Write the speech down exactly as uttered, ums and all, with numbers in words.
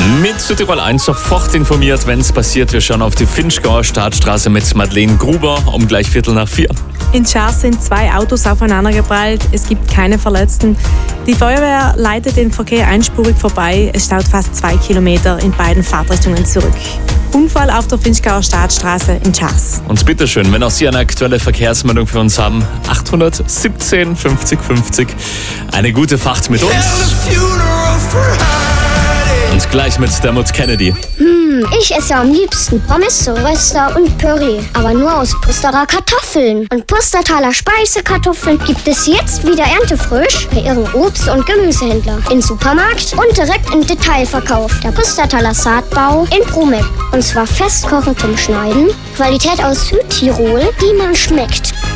Mit Südtirol eins sofort informiert, wenn es passiert. Wir schauen auf die Finchgauer Startstraße mit Madeleine Gruber um gleich Viertel nach vier. In Schars sind zwei Autos aufeinandergeprallt. Es gibt keine Verletzten. Die Feuerwehr leitet den Verkehr einspurig vorbei. Es staut fast zwei Kilometer in beiden Fahrtrichtungen zurück. Unfall auf der Finchgauer Startstraße in Schars. Und bitteschön, wenn auch Sie eine aktuelle Verkehrsmeldung für uns haben, acht siebzehn fünfzig fünfzig. Eine gute Fahrt mit uns. Und gleich mit Dermot Kennedy. Hm, ich esse am liebsten Pommes, Röster und Püree. Aber nur aus Pusterer Kartoffeln. Und Pustertaler Speisekartoffeln gibt es jetzt wieder erntefrisch bei Ihrem Obst- und Gemüsehändler. Im Supermarkt und direkt im Detailverkauf. Der Pustertaler Saatbau in Brumeck. Und zwar festkochend zum Schneiden. Qualität aus Südtirol, die man schmeckt.